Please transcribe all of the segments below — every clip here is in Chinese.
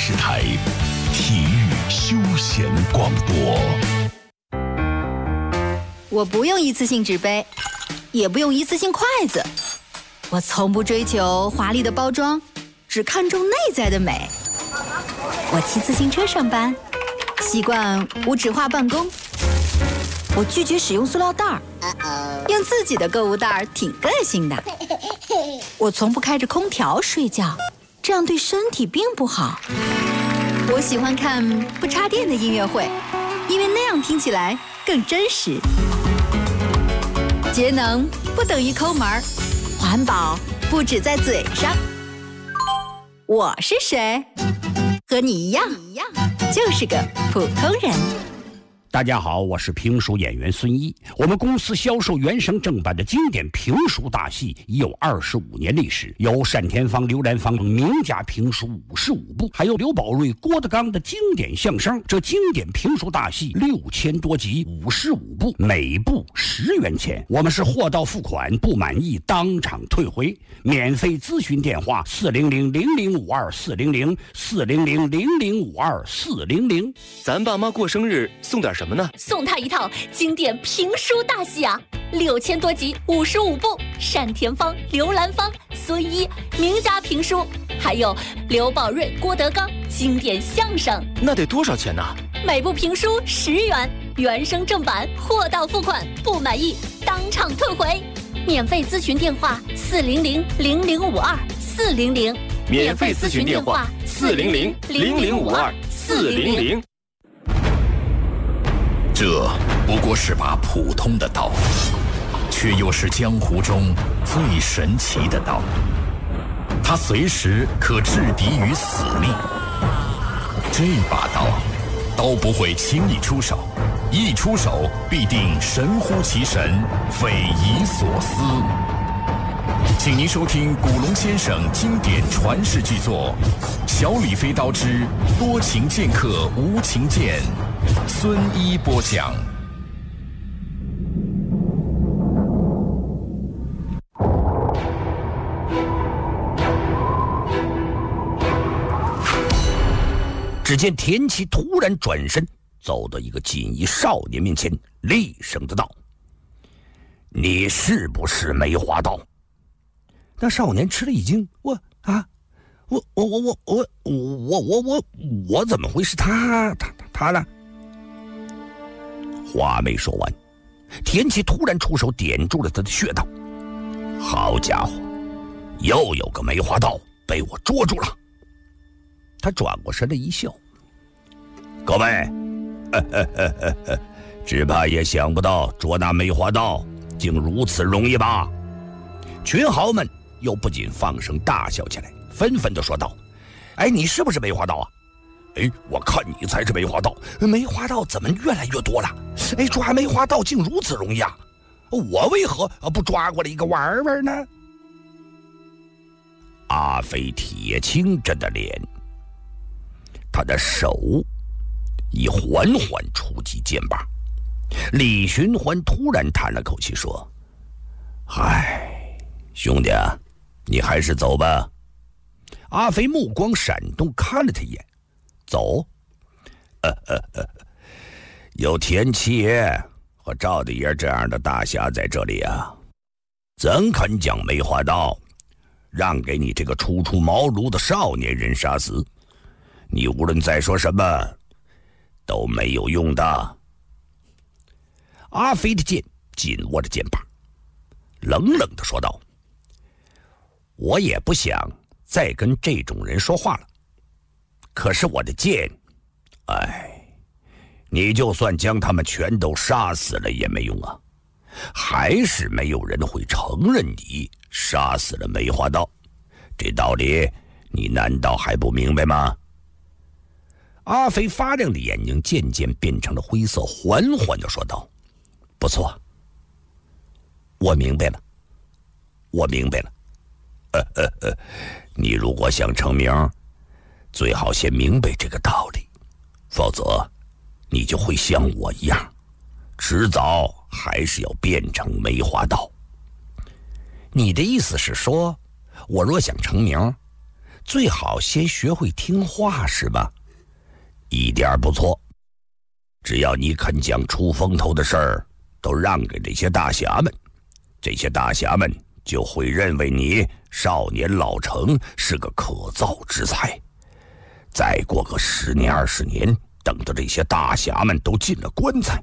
视台体育休闲广播。 我不用一次性纸杯，也不用一次性筷子，我从不追求华丽的包装，只看重内在的美。我骑自行车上班，习惯无纸化办公。我拒绝使用塑料袋儿，用自己的购物袋儿挺个性的。我从不开着空调睡觉，这样对身体并不好。我喜欢看不插电的音乐会，因为那样听起来更真实。节能不等于抠门儿，环保不只在嘴上。我是谁？和你一样，就是个普通人。 大家好，我是评书演员孙一。我们公司销售原声正版的经典评书大戏已有25年历史，有单田芳、刘兰芳名家评书55部，还有刘宝瑞、郭德纲的经典相声。这经典评书大戏6000多集，55部，每部10元钱。我们是货到付款，不满意当场退回。免费咨询电话400-0052-400，400-0052-400。 咱爸妈过生日送点什么呢？ 送他一套经典评书大戏啊，6000多集，55部，单田芳、刘兰芳、孙一名家评书，还有刘宝瑞、郭德纲经典相声。 那得多少钱呢？ 每部评书10元，原声正版，货到付款，不满意当场退回。免费咨询电话400-0052-400， 免费咨询电话400-0052-400。 这不过是把普通的刀，却又是江湖中最神奇的刀。它随时可制敌于死命。这把刀不会轻易出手，一出手必定神乎其神，匪夷所思。请您收听古龙先生经典传世巨作《小李飞刀之多情剑客无情剑》，孙一播讲。 只见田七突然转身，走到一个锦衣少年面前，厉声的道：“你是不是梅花刀？”那少年吃了一惊，我怎么会是他呢？话没说完，田七突然出手点住了他的穴道。好家伙，又有个梅花刀被我捉住了。他转过身来一笑：“各位，只怕也想不到捉拿梅花刀竟如此容易吧？”群豪们又不禁放声大笑起来，纷纷地说道：“哎，你是不是梅花刀啊？哎，我看你才是梅花刀。梅花刀怎么越来越多了？哎，抓梅花刀竟如此容易啊！我为何不抓过来一个玩玩呢？”阿飞铁青着的脸，他的手已缓缓触及肩膀。李寻欢突然叹了口气说：“唉，兄弟啊，你还是走吧。”阿飞目光闪动，看了他一眼：“走？有田七爷和赵大爷这样的大侠在这里啊，怎肯将梅花刀让给你这个初出茅庐的少年人杀死？你无论再说什么都没有用的。”阿飞的剑紧握着肩膀，冷冷地说道：“我也不想再跟这种人说话了，可是我的剑，你就算将他们全都杀死了也没用啊，还是没有人会承认你杀死了梅花刀。这道理你难道还不明白吗？”阿飞发亮的眼睛渐渐变成了灰色，缓缓地说道：“不错，我明白了。你如果想成名，最好先明白这个道理，否则你就会像我一样，迟早还是要变成梅花刀。”你的意思是说，我若想成名， 最好先学会听话，是吧？一点不错。只要你肯将出风头的事儿都让给这些大侠们，这些大侠们就会认为你少年老成，是个可造之才。再过个10年20年，等到这些大侠们都进了棺材，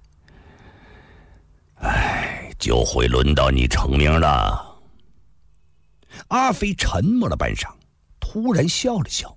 就会轮到你成名了。阿飞沉默了半晌，突然笑了笑。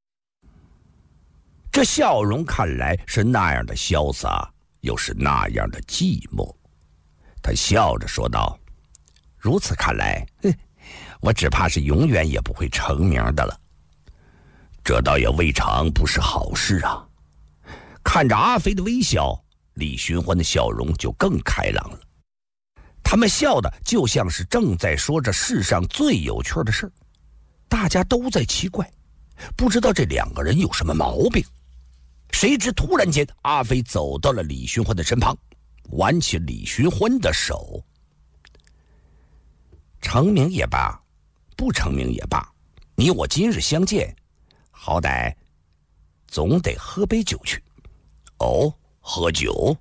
这笑容看来是那样的潇洒，又是那样的寂寞。他笑着说道：“如此看来，我只怕是永远也不会成名的了。”这倒也未尝不是好事啊。看着阿飞的微笑，李寻欢的笑容就更开朗了。他们笑的就像是正在说着世上最有趣的事，大家都在奇怪，不知道这2个人有什么毛病。谁知突然间，阿飞走到了李寻欢的身旁，挽起李寻欢的手。成名也罢，不成名也罢，你我今日相见，好歹总得喝杯酒去。哦，喝酒？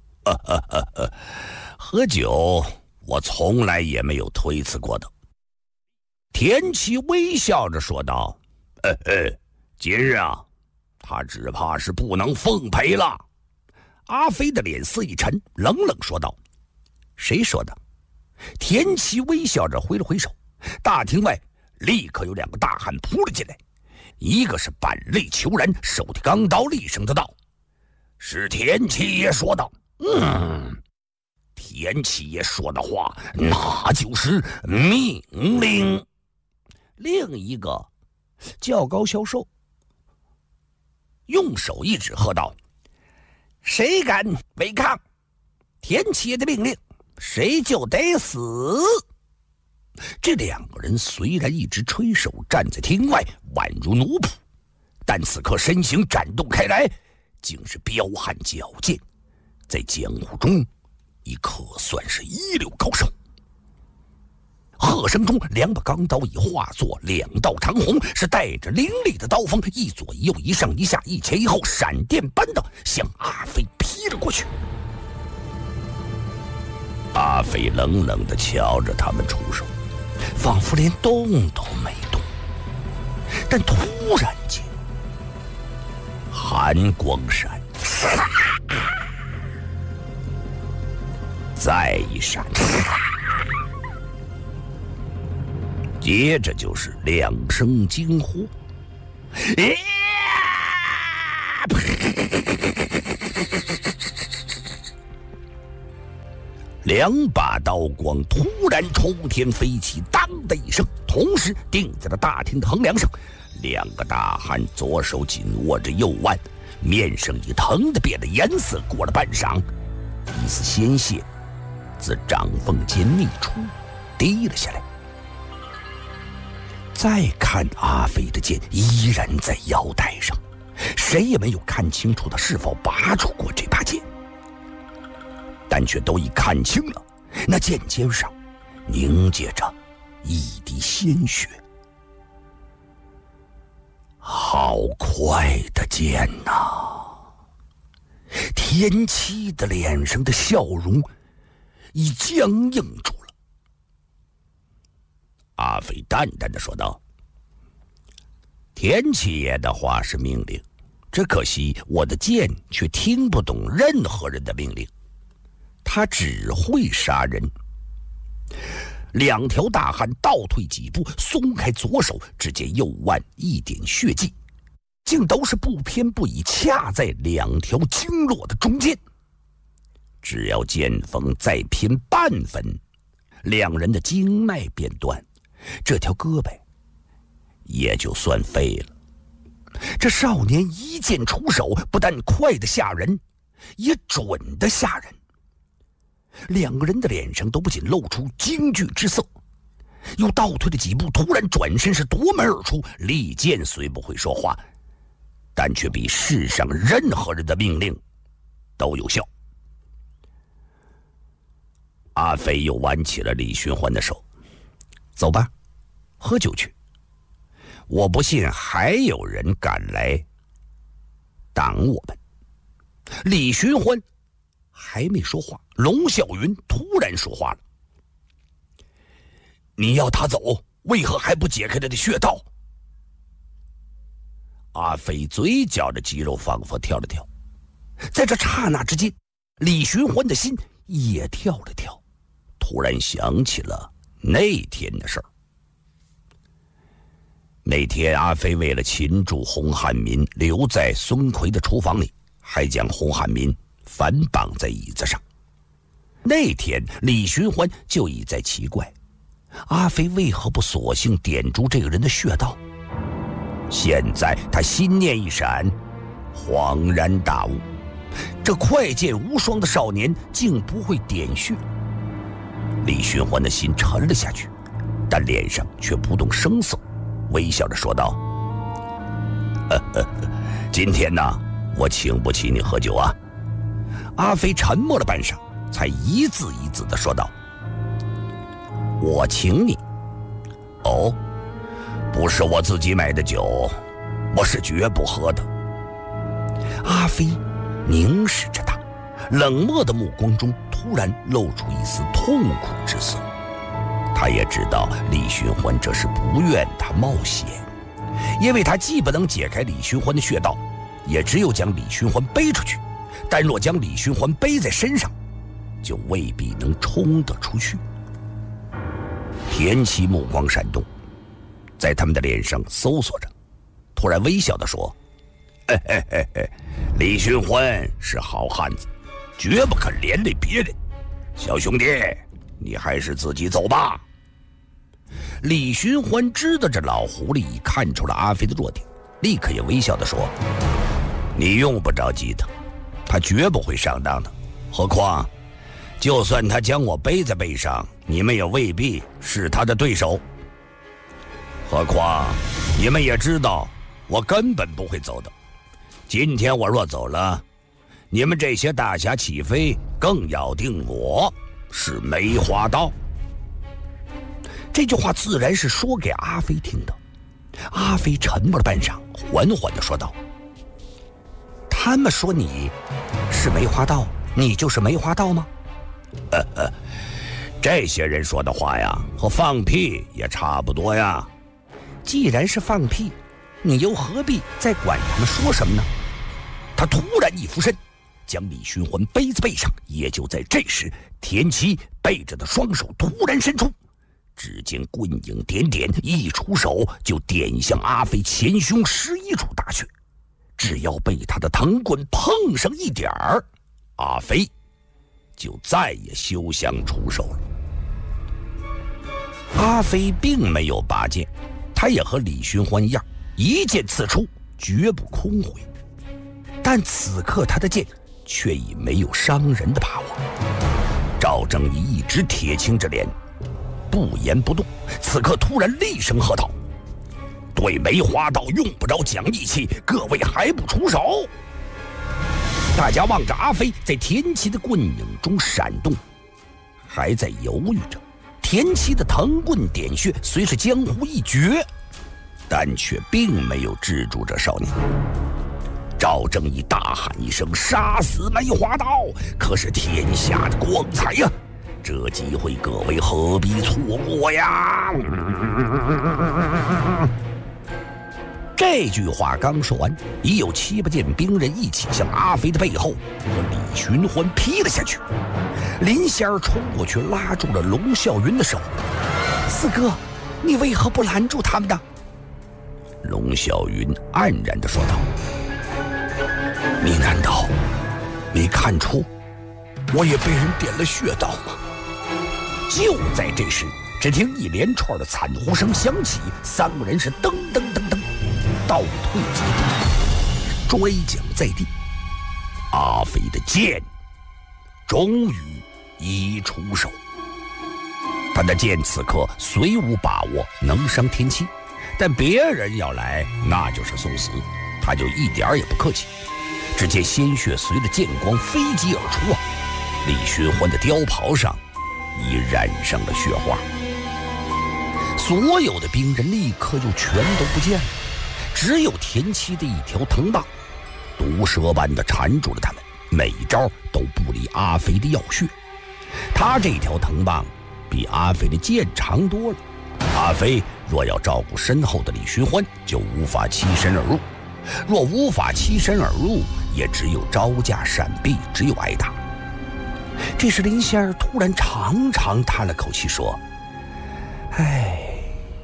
喝酒我从来也没有推辞过的。田七微笑着说道：“今日啊，他只怕是不能奉陪了。”阿飞的脸色一沉，冷冷说道：“谁说的？”田七微笑着挥了挥手，大厅外立刻有2个大汉扑了进来，一个是板肋虬髯，手提钢刀，厉声的道：“是田七爷说的。”田七爷说的话，那就是命令。另一个较高消瘦，用手一指喝道：“谁敢违抗田七爷的命令，谁就得死！”这2个人虽然一直吹手站在厅外，宛如奴仆，但此刻身形展动开来，竟是彪悍矫健，在江湖中已可算是一流高手。喝声中，2把钢刀已化作2道长虹，是带着凌厉的刀锋，一左一右，一上一下，一前一后，闪电般的向阿飞劈了过去。阿飞冷冷地瞧着他们出手，仿佛连动都没动。但突然间，寒光闪，再一闪，接着就是2声惊呼。2把刀光突然冲天飞起，当的一声，同时定在了大厅的横梁上。2个大汉左手紧握着右腕，面上已疼得变了颜色。过了半晌，一丝鲜血自掌缝间溢出，滴了下来。再看阿飞的剑依然在腰带上，谁也没有看清楚他是否拔出过这把剑，但却都已看清了，那剑尖上凝结着一滴鲜血。好快的剑呐！田七的脸上的笑容已僵硬住了。阿飞淡淡的说道：“田七爷的话是命令，只可惜我的剑却听不懂任何人的命令，他只会杀人。”2条大汉倒退几步，松开左手，只见右腕一点血迹，竟都是不偏不倚，恰在2条经络的中间。只要剑锋再偏半分，2人的经脉便断，这条胳膊也就算废了。这少年一剑出手，不但快得吓人，也准得吓人。2个人的脸上都不仅露出惊惧之色，又倒退了几步，突然转身是夺门而出。利剑虽不会说话，但却比世上任何人的命令都有效。阿飞又挽起了李寻欢的手：“走吧，喝酒去。 我不信还有人敢来挡我们。李寻欢还没说话，龙啸云突然说话了：你要他走，为何还不解开他的穴道？阿飞嘴角的肌肉仿佛跳了跳，在这刹那之间，李寻欢的心也跳了跳，突然想起了那天的事儿。那天阿飞为了擒住洪汉民，留在孙奎的厨房里，还将洪汉民反绑在椅子上。那天李寻欢就已在奇怪，阿飞为何不索性点住这个人的穴道？现在他心念一闪，恍然大悟，这快剑无双的少年竟不会点穴。李寻欢的心沉了下去，但脸上却不动声色，微笑着说道：今天呢，我请不起你喝酒啊。阿飞沉默了半晌，才一字一字地说道：我请你。哦，不是我自己买的酒，我是绝不喝的。阿飞凝视着他，冷漠的目光中突然露出一丝痛苦之色。他也知道李寻欢这是不愿他冒险，因为他既不能解开李寻欢的穴道，也只有将李寻欢背出去，但若将李寻欢背在身上，就未必能冲得出去。田七目光闪动，在他们的脸上搜索着，突然微笑地说：李寻欢是好汉子，绝不肯连累别人。小兄弟，你还是自己走吧。李寻欢知道这老狐狸已看出了阿飞的弱点，立刻也微笑地说：你用不着急他绝不会上当的。何况就算他将我背在背上，你们也未必是他的对手。何况你们也知道我根本不会走的。今天我若走了，你们这些大侠起飞更咬定我是梅花刀。这句话自然是说给阿飞听的。阿飞沉默了半晌，缓缓地说道：他们说你是梅花道，你就是梅花道吗？这些人说的话呀，和放屁也差不多呀。既然是放屁，你又何必再管他们说什么呢？他突然一俯身，将李寻欢背在背上。也就在这时，田七背着的双手突然伸出，只见棍影点点，一出手就点向阿飞前胸11处大穴。只要被他的藤棍碰上一点儿，阿飞就再也休想出手了。阿飞并没有拔剑，他也和李寻欢一样，一剑刺出，绝不空回。但此刻他的剑却已没有伤人的把握。赵正义一直铁青着脸，不言不动。此刻突然厉声喝道：对梅花道用不着讲义气，各位还不出手？大家望着阿飞在田七的棍影中闪动，还在犹豫着。田七的藤棍点穴虽是江湖一绝，但却并没有制住这少年。赵正义大喊一声：杀死梅花道，可是天下的光彩呀！这机会各位何必错过呀？这句话刚说完，已有7、8件兵人一起向阿飞的背后和李寻欢劈了下去。林仙儿冲过去拉住了龙啸云的手：四哥，你为何不拦住他们呢？龙啸云黯然地说道：你难道没看出我也被人点了穴道吗？就在这时，只听一连串的惨呼声响起，3个人是噔噔噔噔倒退几步，摔跤在地。阿飞的剑终于已出手，他的剑此刻虽无把握能伤田七，但别人要来那就是送死，他就一点也不客气。只见鲜血随着剑光飞击而出啊！李寻欢的貂袍上已染上了血花。 所有的兵人立刻就全都不见了，只有田七的一条藤棒毒蛇般的缠住了他们，每一招都不离阿飞的要穴。他这条藤棒比阿飞的剑长多了，阿飞若要照顾身后的李寻欢，就无法欺身而入，若无法欺身而入，也只有招架闪避，只有挨打。这时林仙儿突然长长叹了口气说：唉，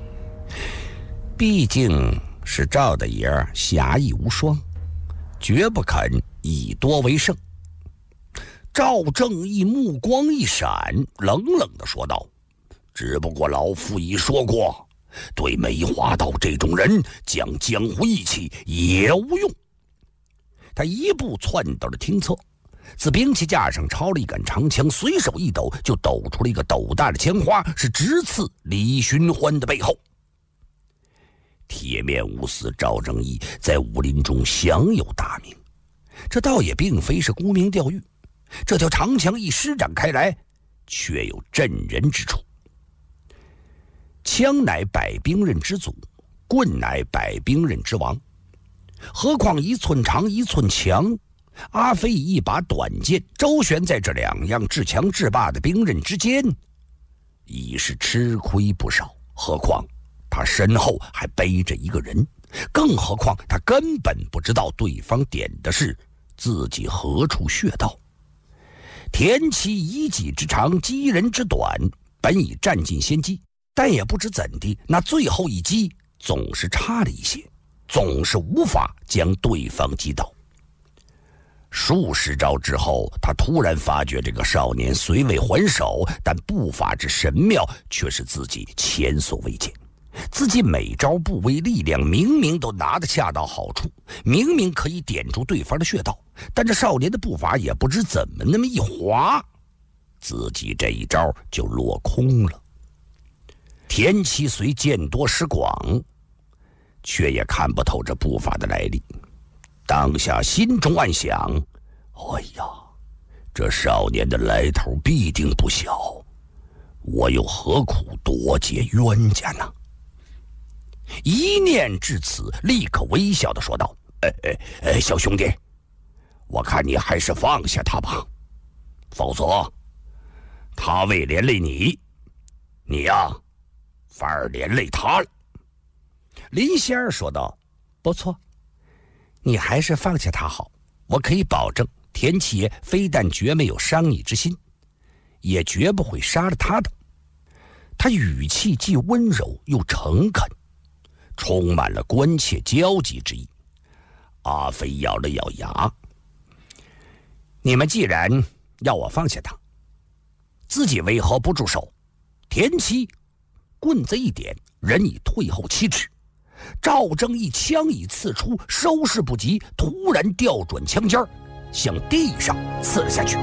毕竟是赵大爷侠义无双，绝不肯以多为胜。赵正义目光一闪，冷冷地说道：只不过老夫已说过，对梅花道这种人讲江湖义气也无用。他一步窜到了厅侧，自兵器架上抄了一杆长枪，随手一抖，就抖出了一个斗大的枪花，是直刺李寻欢的背后。铁面无私赵正义在武林中享有大名，这倒也并非是沽名钓誉。这条长枪一施展开来，却有震人之处。枪乃百兵刃之祖，棍乃百兵刃之王，何况一寸长一寸强？阿飞以一把短剑周旋在这两样至强至霸的兵刃之间，已是吃亏不少。何况他身后还背着一个人，更何况他根本不知道对方点的是自己何处穴道。田七以己之长击人之短，本已占尽先机，但也不知怎地，那最后一击总是差了一些，总是无法将对方击倒。数十招之后，他突然发觉这个少年虽未还手，但步伐之神妙却是自己前所未见。自己每招部位力量明明都拿得恰到好处，明明可以点住对方的穴道，但这少年的步伐也不知怎么那么一滑，自己这一招就落空了。田七虽见多识广，却也看不透这步伐的来历。当下心中暗想：哎呀，这少年的来头必定不小，我又何苦多结冤家呢？一念至此，立刻微笑地说道：小兄弟，我看你还是放下他吧，否则他未连累你，你呀反而连累他了。林仙儿说道：不错，你还是放下他好，我可以保证田七爷非但绝没有伤你之心，也绝不会杀了他的。他语气既温柔又诚恳，充满了关切焦急之意。阿飞咬了咬牙：你们既然要我放下他，自己为何不住手？田七棍子一点，人已退后7尺。赵正义枪已刺出，收拾不及，突然调转枪尖，向地上刺了下去。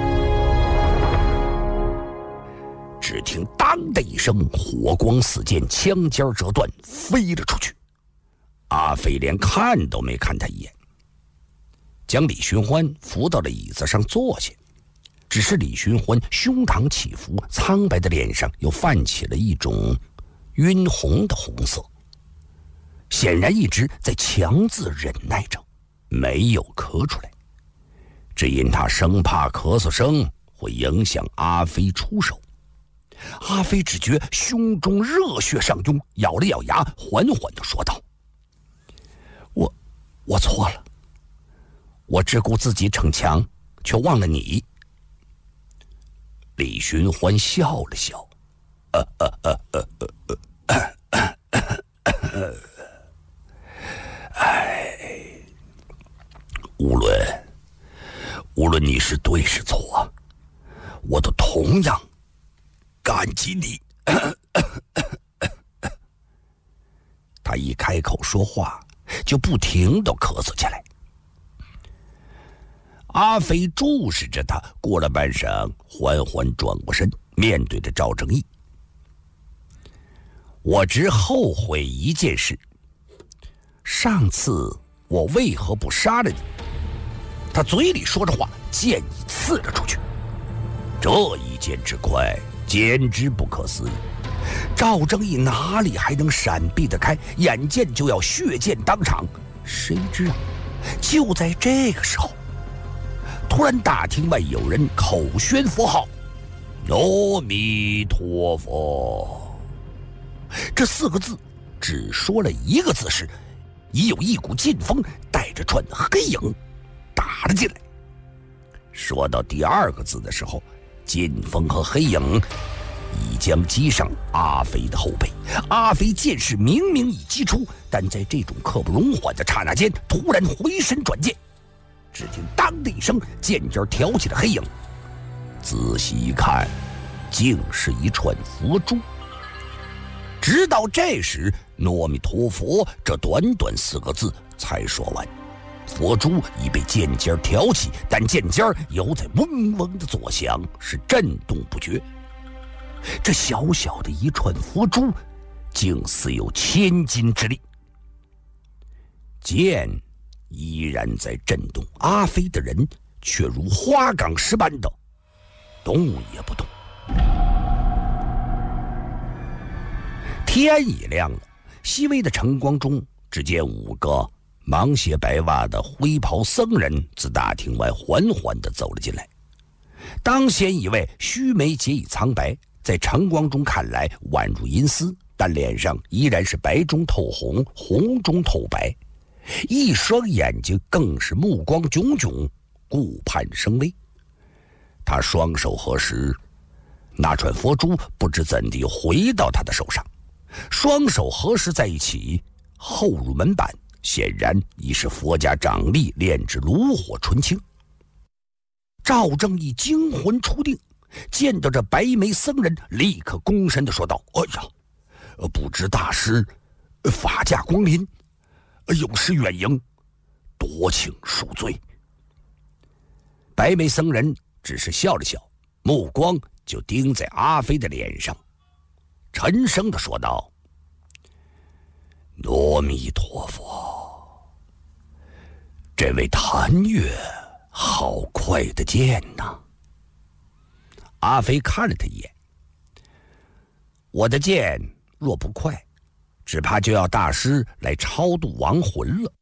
只听当的一声，火光四溅，枪尖折断，飞了出去。阿飞连看都没看他一眼，将李寻欢扶到了椅子上坐下。只是李寻欢胸膛起伏，苍白的脸上又泛起了一种晕红的红色，显然一直在强自忍耐着，没有咳出来，只因他生怕咳嗽声会影响阿飞出手。阿飞只觉胸中热血上涌，咬了咬牙，缓缓地说道：我错了，我只顾自己逞强，却忘了你。李寻欢笑了笑，无论你是对是错，我都同样感激你。他一开口说话，就不停地咳嗽起来。阿飞注视着他，过了半晌，缓缓转过身，面对着赵正义：我只后悔一件事，上次我为何不杀了你？他嘴里说着话，剑已刺了出去。这一剑之快，简直不可思议。 赵正义哪里还能闪避得开？眼见就要血溅当场，谁知啊，就在这个时候，突然大厅外有人口宣佛号：“阿弥陀佛。”这4个字只说了一个字时，已有一股劲风带着串黑影打了进来。说到第2个字的时候，劲风和黑影已将击上阿飞的后背。阿飞剑势明明已击出，但在这种刻不容缓的刹那间，突然回身转剑，只听当的一声，剑尖挑起了黑影。仔细一看，竟是一串佛珠。直到这时，阿弥陀佛这短短4个字才说完。佛珠已被剑尖挑起，但剑尖犹在嗡嗡的作响，是震动不绝。这小小的一串佛珠，竟似有千斤之力。剑依然在震动，阿飞的人却如花岗石般的动也不动。天已亮了，细微的晨光中，只见5个芒鞋白袜的灰袍僧人自大厅外缓缓地走了进来。当先一位须眉结以苍白，在晨光中看来宛如银丝，但脸上依然是白中透红，红中透白，一双眼睛更是目光炯炯，顾盼生威。他双手合十，那串佛珠不知怎地回到他的手上，双手合十在一起，后入门板，显然已是佛家掌力炼至炉火纯青。赵正义惊魂初定，见到这白眉僧人，立刻躬身地说道：“哎呀，不知大师法驾光临，有失远迎，多请恕罪。”白眉僧人只是笑了笑，目光就盯在阿飞的脸上，沉声地说道：“阿弥陀佛，这位谭月好快的剑呐。”阿飞看了他一眼：“我的剑若不快，只怕就要大师来超度亡魂了。”